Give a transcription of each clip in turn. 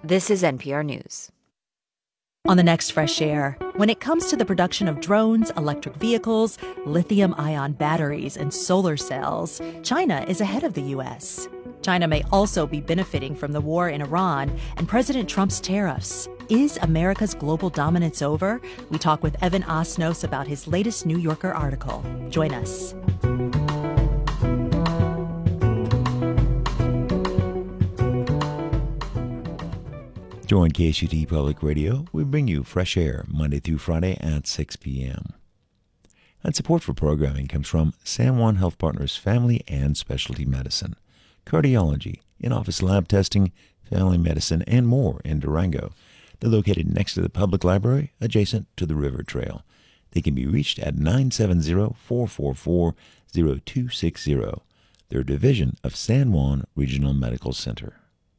This is NPR News. On the next Fresh Air, when it comes to the production of drones, electric vehicles, lithium-ion batteries, and solar cells, China is ahead of the U.S. China may also be benefiting from the war in Iran and President Trump's tariffs. Is America's global dominance over? We talk with Evan Osnos about his latest New Yorker article. Join us. Join KSUT Public Radio. We bring you Fresh Air Monday through Friday at 6 p.m. And support for programming comes from San Juan Health Partners Family and Specialty Medicine, cardiology, in-office lab testing, family medicine, and more in Durango. They're located next to the public library, adjacent to the river trail. They can be reached at 970-444-0260. They're a division of San Juan Regional Medical Center.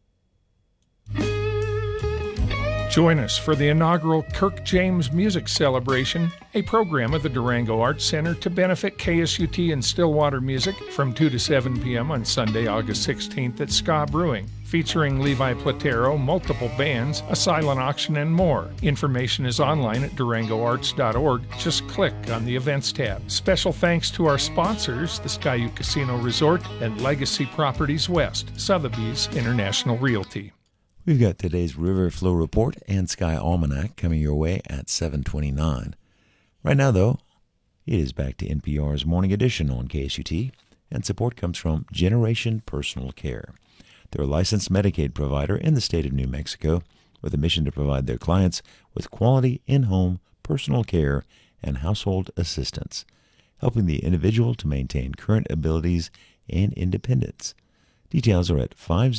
Join us for the inaugural Kirk James Music Celebration, a program of the Durango Arts Center to benefit KSUT and Stillwater Music from 2 to 7 p.m. on Sunday, August 16th at Ska Brewing, featuring Levi Platero, multiple bands, a silent auction, and more. Information is online at durangoarts.org. Just click on the Events tab. Special thanks to our sponsors, the Skyu Casino Resort and Legacy Properties West, Sotheby's International Realty. We've got today's River Flow Report and Sky Almanac coming your way at 7:29. Right now, though, it is back to NPR's Morning Edition on KSUT, and support comes from Generation Personal Care. They're a licensed Medicaid provider in the state of New Mexico with a mission to provide their clients with quality in-home personal care and household assistance, helping the individual to maintain current abilities and independence. Details are at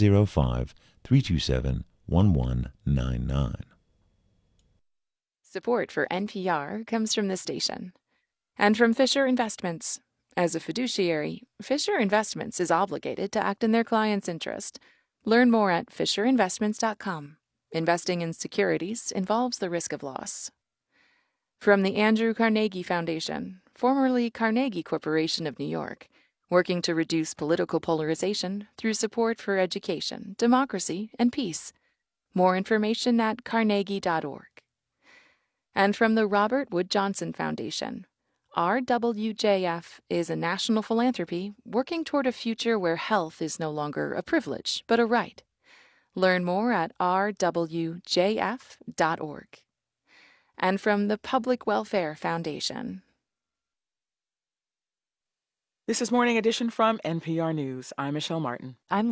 505-327-1199. Support for NPR comes from the station and from Fisher Investments. As a fiduciary, Fisher Investments is obligated to act in their client's interest. Learn more at fisherinvestments.com. Investing in securities involves the risk of loss. From the Andrew Carnegie Foundation, formerly Carnegie Corporation of New York, working to reduce political polarization through support for education, democracy, and peace. More information at carnegie.org. And from the Robert Wood Johnson Foundation, RWJF is a national philanthropy working toward a future where health is no longer a privilege, but a right. Learn more at rwjf.org. And from the Public Welfare Foundation. This is Morning Edition from NPR News. I'm Michelle Martin. I'm